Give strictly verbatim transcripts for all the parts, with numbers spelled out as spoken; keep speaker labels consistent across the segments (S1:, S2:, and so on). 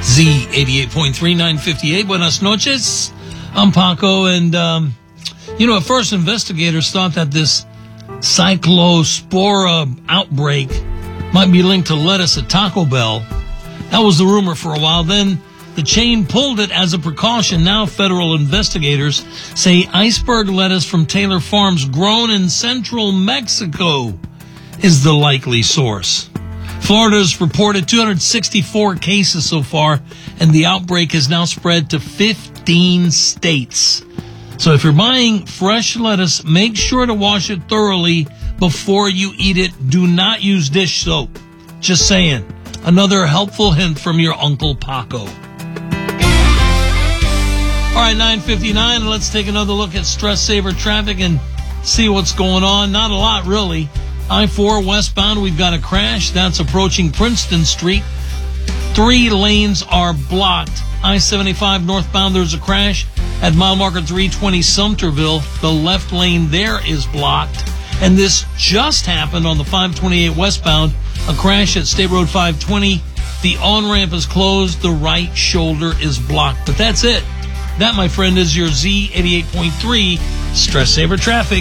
S1: Z eighty-eight point three, nine fifty-eight. Buenas noches. I'm Paco, and, um, you know, at first investigators thought that this cyclospora outbreak might be linked to lettuce at Taco Bell. That was the rumor for a while. Then the chain pulled it as a precaution. Now federal investigators say iceberg lettuce from Taylor Farms, grown in central Mexico, is the likely source. Florida's reported two hundred sixty-four cases so far, and the outbreak has now spread to fifteen states. So if you're buying fresh lettuce, make sure to wash it thoroughly before you eat it. Do not use dish soap. Just saying. Another helpful hint from your Uncle Paco. All right, nine fifty-nine. Let's take another look at Stress Saver traffic and see what's going on. Not a lot, really. I four westbound, we've got a crash. That's approaching Princeton Street. Three lanes are blocked. I seventy-five northbound, there's a crash at mile marker three twenty Sumterville. The left lane there is blocked. And this just happened on the five twenty-eight westbound. A crash at State Road five twenty. The on-ramp is closed. The right shoulder is blocked. But that's it. That, my friend, is your Z eighty-eight point three Stress Saver traffic.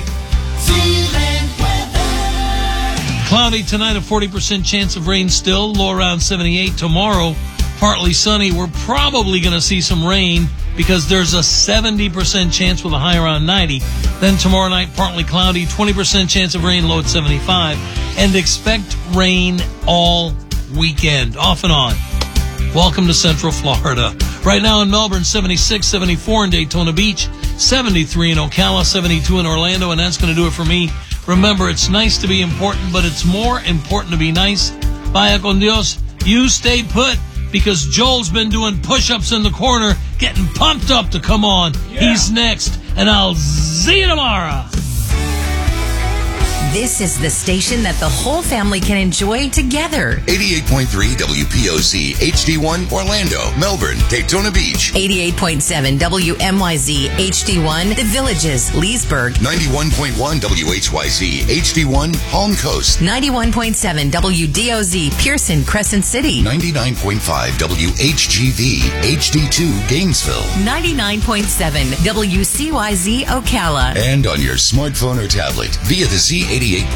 S1: Cloudy tonight, a forty percent chance of rain still, low around seventy-eight. Tomorrow, partly sunny. We're probably going to see some rain because there's a seventy percent chance with a high around ninety. Then tomorrow night, partly cloudy, twenty percent chance of rain, low at seventy-five. And expect rain all weekend, off and on. Welcome to Central Florida. Right now in Melbourne, seventy-six, seventy-four in Daytona Beach, seventy-three in Ocala, seventy-two in Orlando, and that's going to do it for me. Remember, it's nice to be important, but it's more important to be nice. Vaya con Dios. You stay put, because Joel's been doing push-ups in the corner, getting pumped up to come on. Yeah. He's next, and I'll see you tomorrow.
S2: This is the station that the whole family can enjoy together.
S3: eighty-eight point three W P O C, H D one, Orlando, Melbourne, Daytona Beach.
S2: eighty-eight point seven W M Y Z, H D one, The Villages, Leesburg.
S3: ninety-one point one W H Y Z, H D one, Palm Coast.
S2: ninety-one point seven W D O Z, Pearson, Crescent City.
S3: ninety-nine point five W H G V, H D two, Gainesville.
S2: ninety-nine point seven W C Y Z, Ocala.
S3: And on your smartphone or tablet via the Z eighty-eight point